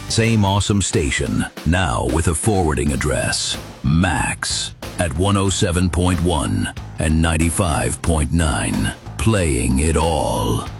Same awesome station, now with a forwarding address. Max at 107.1 and 95.9. Playing it all.